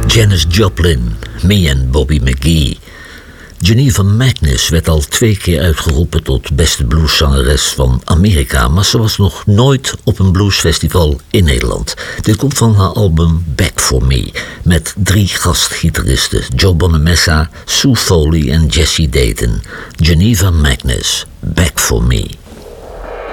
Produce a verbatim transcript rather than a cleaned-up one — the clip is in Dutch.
Janis Joplin, Me and Bobby McGee. Geneva Magnus werd al twee keer uitgeroepen tot beste blueszangeres van Amerika, maar ze was nog nooit op een bluesfestival in Nederland. Dit komt van haar album Back for Me, met drie gastgitaristen, Joe Bonamessa, Sue Foley en Jessie Dayton. Geneva Magnus, Back for Me.